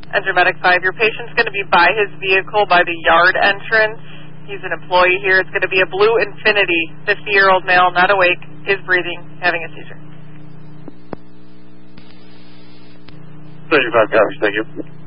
Enter Medic 5. Your patient's going to be by his vehicle by the yard entrance. He's an employee here. It's going to be a blue Infiniti, 50-year-old male, not awake, is breathing, having a seizure. 35 coverage, thank you.